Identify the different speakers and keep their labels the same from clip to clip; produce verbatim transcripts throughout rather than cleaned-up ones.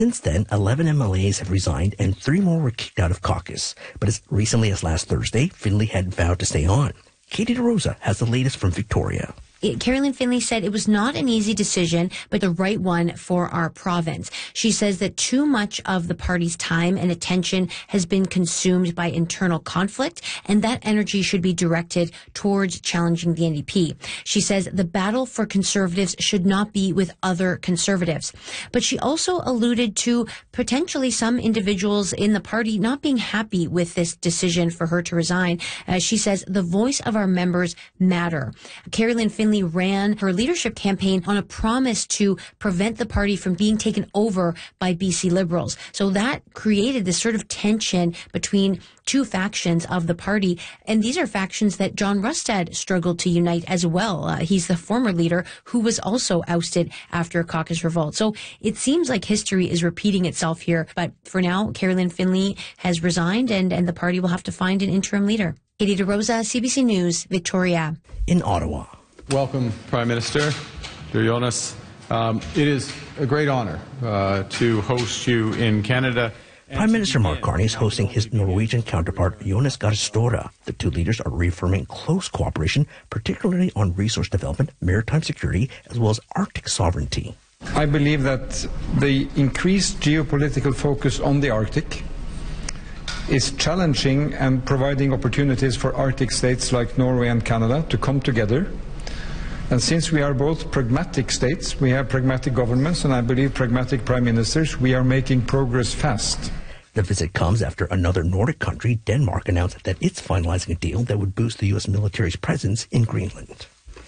Speaker 1: Since then, eleven M L As have resigned and three more were kicked out of caucus. But as recently as last Thursday, Finley had vowed to stay on. Katie DeRosa has the latest from Victoria.
Speaker 2: Carolyn Finley said it was not an easy decision, but the right one for our province. She says that too much of the party's time and attention has been consumed by internal conflict, and that energy should be directed towards challenging the N D P. She says the battle for Conservatives should not be with other Conservatives. But she also alluded to potentially some individuals in the party not being happy with this decision for her to resign. Uh, she says the voice of our members matter. Carolyn Finley ran her leadership campaign on a promise to prevent the party from being taken over by B C Liberals. So that created this sort of tension between two factions of the party. And these are factions that John Rustad struggled to unite as well. Uh, he's the former leader who was also ousted after a caucus revolt. So it seems like history is repeating itself here. But for now, Carolyn Finley has resigned and, and the party will have to find an interim leader. Katie DeRosa, C B C News, Victoria.
Speaker 1: In Ottawa.
Speaker 3: Welcome, Prime Minister Jonas. Um, it is a great honor uh, to host you in Canada.
Speaker 1: Prime Minister Mark Carney is hosting his Norwegian counterpart Jonas Gahr Støre. The two leaders are reaffirming close cooperation, particularly on resource development, maritime security, as well as Arctic sovereignty.
Speaker 4: I believe that the increased geopolitical focus on the Arctic is challenging and providing opportunities for Arctic states like Norway and Canada to come together. And since we are both pragmatic states, we have pragmatic governments, and I believe pragmatic prime ministers, we are making progress fast.
Speaker 1: The visit comes after another Nordic country, Denmark, announced that it's finalizing a deal that would boost the U S military's presence in Greenland.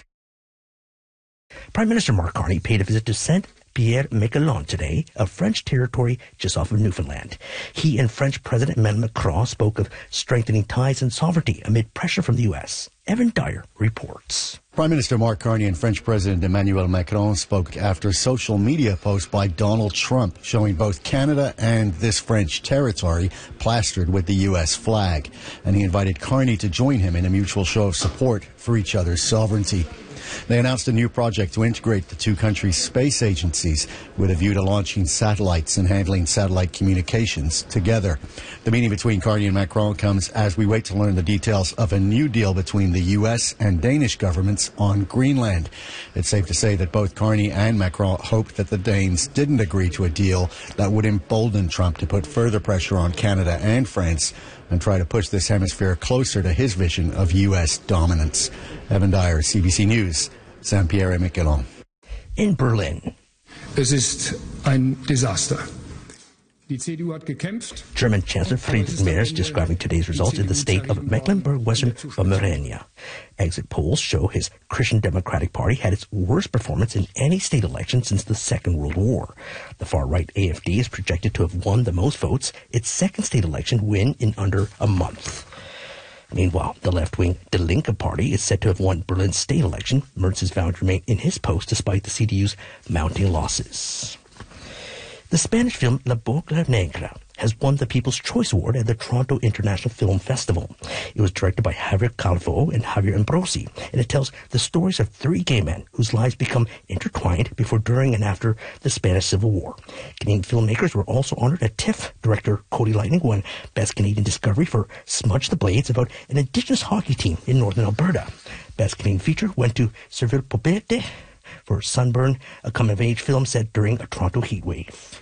Speaker 1: Prime Minister Mark Carney paid a visit to Saint-Pierre-Miquelon today, a French territory just off of Newfoundland. He and French President Emmanuel Macron spoke of strengthening ties and sovereignty amid pressure from the U S. Evan Dyer reports.
Speaker 5: Prime Minister Mark Carney and French President Emmanuel Macron spoke after a social media post by Donald Trump showing both Canada and this French territory plastered with the U S flag. And he invited Carney to join him in a mutual show of support for each other's sovereignty. They announced a new project to integrate the two countries' space agencies with a view to launching satellites and handling satellite communications together. The meeting between Carney and Macron comes as we wait to learn the details of a new deal between the U S and Danish governments on Greenland. It's safe to say that both Carney and Macron hoped that the Danes didn't agree to a deal that would embolden Trump to put further pressure on Canada and France and try to push this hemisphere closer to his vision of U S dominance. Evan Dyer, C B C News, Saint-Pierre-et-Miquelon.
Speaker 1: In Berlin.
Speaker 6: Es ist ein Desaster. Die C D U hat gekämpft.
Speaker 1: German Chancellor Friedrich Merz describing today's results in the state of Mecklenburg-Western Pomerania. Exit polls show his Christian Democratic Party had its worst performance in any state election since the Second World War. The far-right A F D is projected to have won the most votes, its second state election win in under a month. Meanwhile, the left-wing Die Linke Party is said to have won Berlin's state election. Merz has vowed to remain in his post despite the C D U's mounting losses. The Spanish film La Boca Negra has won the People's Choice Award at the Toronto International Film Festival. It was directed by Javier Calvo and Javier Ambrosi, and it tells the stories of three gay men whose lives become intertwined before, during, and after the Spanish Civil War. Canadian filmmakers were also honored at TIFF. Director Cody Lightning won Best Canadian Discovery for Smudge the Blades, about an Indigenous hockey team in northern Alberta. Best Canadian Feature went to Serville Pobete for Sunburn, a coming-of-age film set during a Toronto heatwave.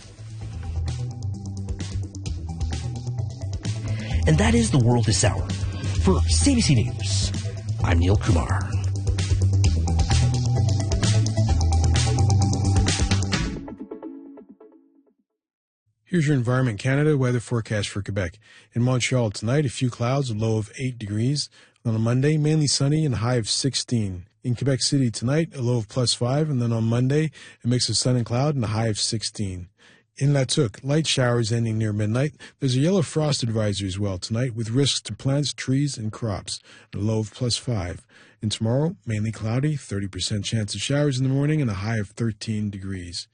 Speaker 1: And that is the world this hour. For C B C News, I'm Neil Kumar.
Speaker 7: Here's your Environment Canada weather forecast for Quebec. In Montreal tonight, a few clouds, a low of eight degrees. On a Monday, mainly sunny and a high of sixteen. In Quebec City tonight, a low of plus five, and then on Monday, a mix of sun and cloud and a high of sixteen. In La Tuque, light showers ending near midnight. There's a yellow frost advisory as well tonight with risks to plants, trees, and crops. A low of plus five. And tomorrow, mainly cloudy, thirty percent chance of showers in the morning and a high of thirteen degrees.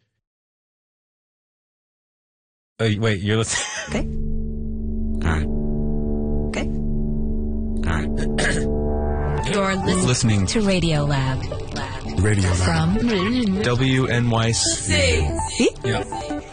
Speaker 8: Oh, wait, you're listening?
Speaker 2: Okay.
Speaker 8: All right.
Speaker 2: Okay. All right. You're listening,
Speaker 8: listening
Speaker 2: to Radio Lab.
Speaker 8: Radio Lab.
Speaker 2: From
Speaker 8: W N Y C.
Speaker 2: See?
Speaker 8: Yeah.